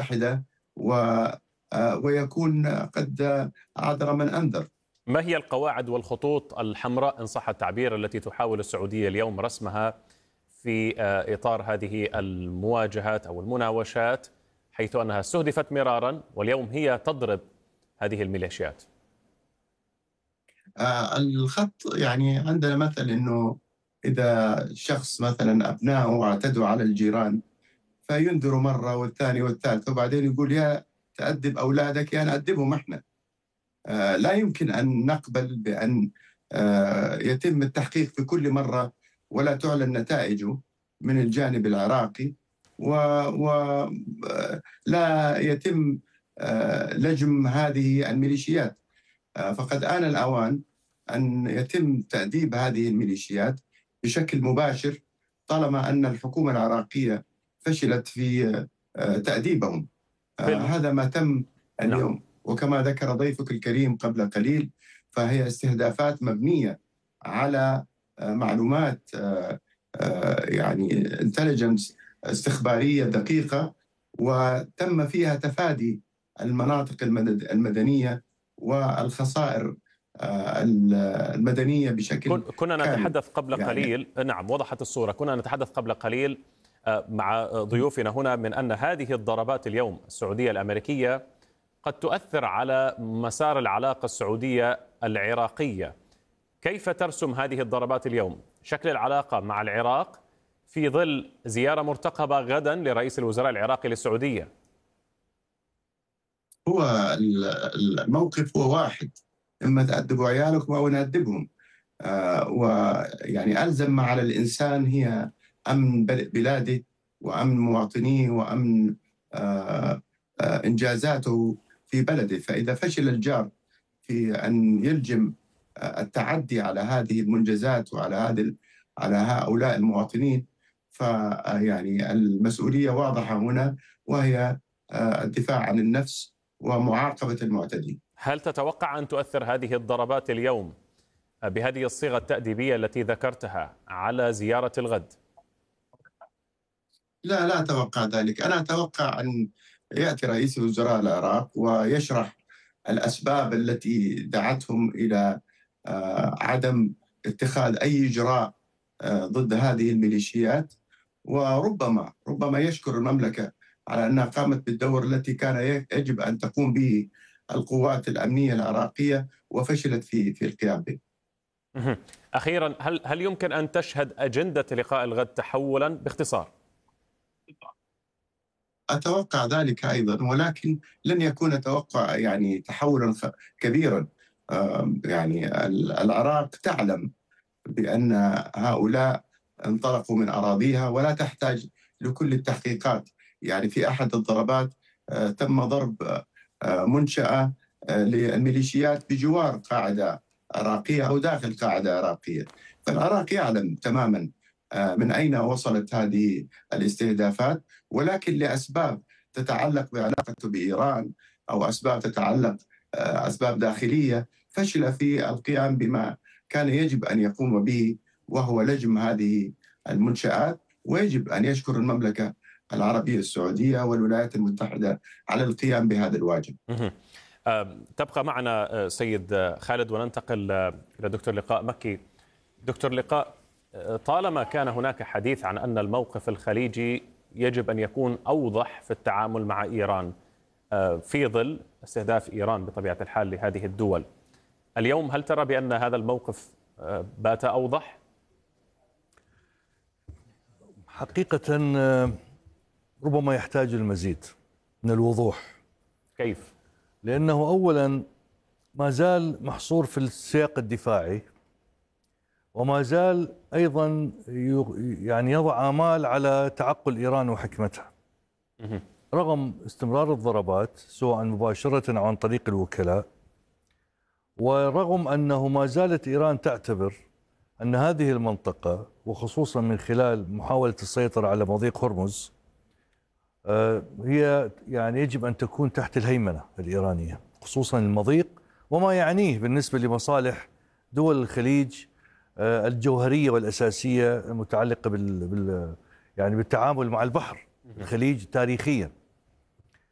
المتحدة ويكون قد أعذر من أنذر. ما هي القواعد والخطوط الحمراء إن صح التعبير التي تحاول السعودية اليوم رسمها في إطار هذه المواجهات أو المناوشات، حيث أنها استهدفت مرارا واليوم هي تضرب هذه الميليشيات؟ الخط يعني عندنا مثل أنه إذا شخص مثلا أبنائه اعتدوا على الجيران فينذروا مرة والثانية والثالثة وبعدين يقول يا تأدب أولادك يا نأدبهم إحنا. لا يمكن أن نقبل بأن يتم التحقيق في كل مرة ولا تعلن نتائجه من الجانب العراقي ولا يتم لجم هذه الميليشيات. فقد آن الأوان أن يتم تأديب هذه الميليشيات بشكل مباشر طالما أن الحكومة العراقية فشلت في تأديبهم. هذا ما تم اليوم. وكما ذكر ضيفك الكريم قبل قليل فهي استهدافات مبنية على معلومات يعني انتليجنس استخبارية دقيقة، وتم فيها تفادي المناطق المدنية والخسائر المدنية بشكل كنا نتحدث قبل قليل نعم وضحت الصورة. كنا نتحدث قبل قليل مع ضيوفنا هنا من أن هذه الضربات اليوم السعودية الأمريكية قد تؤثر على مسار العلاقة السعودية العراقية. كيف ترسم هذه الضربات اليوم شكل العلاقة مع العراق في ظل زيارة مرتقبة غدا لرئيس الوزراء العراقي للسعودية؟ هو الموقف هو واحد، إما تأدبوا عيالكم أو نأدبهم. ويعني ألزم ما على الإنسان هي أمن بلاده وأمن مواطنيه وأمن إنجازاته في بلده. فإذا فشل الجار في أن يلجم التعدي على هذه المنجزات على هؤلاء المواطنين، فيعني المسؤولية واضحة هنا، وهي الدفاع عن النفس ومعاقبة المعتدين. هل تتوقع أن تؤثر هذه الضربات اليوم بهذه الصيغة التأديبية التي ذكرتها على زيارة الغد؟ لا أتوقع ذلك. أنا أتوقع أن يأتي رئيس وزراء العراق ويشرح الأسباب التي دعتهم إلى عدم اتخاذ أي إجراء ضد هذه الميليشيات، وربما يشكر المملكة على أنها قامت بالدور التي كان يجب أن تقوم به القوات الأمنية العراقية وفشلت في القيام به. أخيرا، هل يمكن أن تشهد أجندة لقاء الغد تحولا باختصار؟ أتوقع ذلك أيضا، ولكن لن يكون توقع يعني تحولا كبيرا. يعني العراق تعلم بأن هؤلاء انطلقوا من أراضيها ولا تحتاج لكل التحقيقات. يعني في أحد الضربات تم ضرب منشأة للميليشيات بجوار قاعدة عراقية أو داخل قاعدة عراقية. فالعراق يعلم تماما من أين وصلت هذه الاستهدافات، ولكن لأسباب تتعلق بعلاقته بإيران أو أسباب تتعلق أسباب داخلية فشل في القيام بما كان يجب أن يقوم به، وهو لجم هذه المنشآت. ويجب أن يشكر المملكة العربية السعودية والولايات المتحدة على القيام بهذا الواجب. تبقى معنا سيد خالد وننتقل إلى دكتور لقاء مكي. دكتور لقاء، طالما كان هناك حديث عن أن الموقف الخليجي يجب أن يكون أوضح في التعامل مع إيران في ظل استهداف إيران بطبيعة الحال لهذه الدول، اليوم هل ترى بأن هذا الموقف بات أوضح؟ حقيقة ربما يحتاج المزيد من الوضوح. كيف؟ لأنه أولا ما زال محصور في السياق الدفاعي، وما زال أيضا يعني يضع آمال على تعقل إيران وحكمتها رغم استمرار الضربات سواء مباشرة أو عن طريق الوكلاء، ورغم أنه ما زالت إيران تعتبر أن هذه المنطقة وخصوصا من خلال محاولة السيطرة على مضيق هرمز هي يعني يجب أن تكون تحت الهيمنة الإيرانية، خصوصا المضيق وما يعنيه بالنسبة لمصالح دول الخليج الجوهرية والأساسية المتعلقة يعني بالتعامل مع البحر الخليج تاريخيا.